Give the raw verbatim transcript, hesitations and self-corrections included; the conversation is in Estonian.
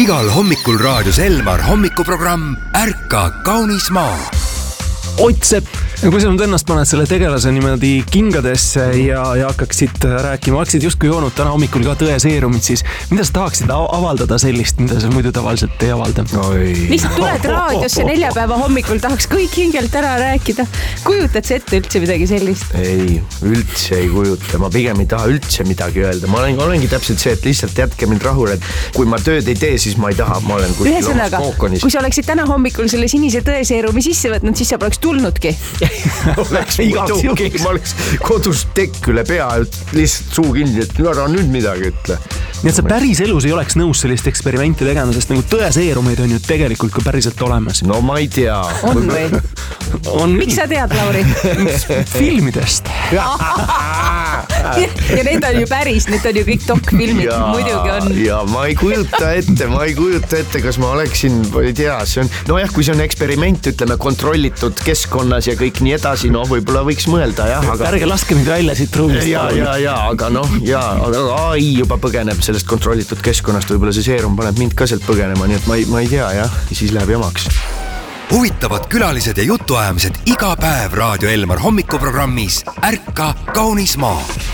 Igal hommikul raadios Elmar hommikuprogramm Ärka kaunis maa. Ott Sepp, kui sa nüüd ennast paned selle tegelase niimoodi kingadesse ja, ja hakkaksid rääkima, hakkasid justkui joonud täna hommikul ka tõeseerumit, siis mida sa tahaksid avaldada sellist, mida sa muidu tavaliselt ei avalda? Lihtsalt tuled raadiosse neljapäeva hommikul, tahaks kõik hingelt ära rääkida. Kujutad sa ette üldse midagi sellist? Ei, üldse ei kujuta. Ma pigem ei taha üldse midagi öelda. Ma olen, olengi täpselt see, et lihtsalt jätke mind rahule, et kui ma tööd ei tee, siis ma ei taha. Ma olen kuskil omas kookonis. Kui sa oleksid täna hommikul selle sinise tõeseerumi sisse võtnud, siis sa poleks tulnudki. oleks muidugi, ma oleks kodus tekk üle pea, lihtsalt suu kinni, et ära nüüd midagi ütle. Nii et sa päris elus ei oleks nõus sellist eksperimenti tegema, sest nagu tõeseerumeid on ju tegelikult ka päriselt olemas. No ma ei tea. On või? On. Miks sa tead, Lauri? Filmidest. ja need on ju päris, need on ju kõik dokfilmid, muidugi on. Ja ma ei kujuta ette, ma ei kujuta ette, kas ma oleksin, ei tea, see on, no jah, kui see on eksperiment, ütleme kontrollitud keskkonnas ja kõik nii edasi, no võib-olla võiks mõelda, jah, aga... Ärge laske mind välja siit ruumist. Ja, ja, ja, aga noh, ja, aga A I juba põgeneb sellest kontrollitud keskkonnast, võib-olla see seerum paneb mind ka sealt põgenema, nii et ma ei, ma ei tea, jah, siis läheb jamaks. Huvitavad külalised ja jutuajamised iga päev Raadio Elmar hommikuprogrammis Ärka kaunis maa.